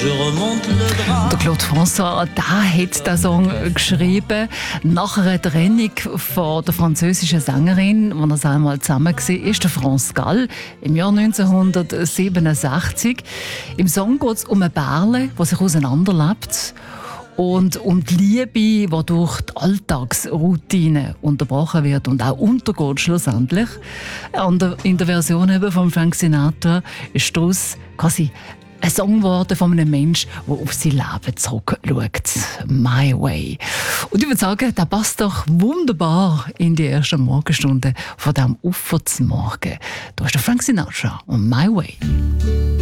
Der Claude François, der hat den Song geschrieben nach einer Trennung von der französischen Sängerin, als er einmal zusammen war, ist der France Gall im Jahr 1967. Im Song geht es um ein Pärchen, das sich auseinanderlebt. Und um die Liebe, die durch die Alltagsroutine unterbrochen wird und auch untergeht schlussendlich. In der Version eben von Frank Sinatra ist daraus quasi ein Song geworden von einem Menschen, der auf sein Leben zurückschaut. «My Way». Und ich würde sagen, der passt doch wunderbar in die ersten Morgenstunde von diesem Ufersmorgen. Da ist der Frank Sinatra und «My Way».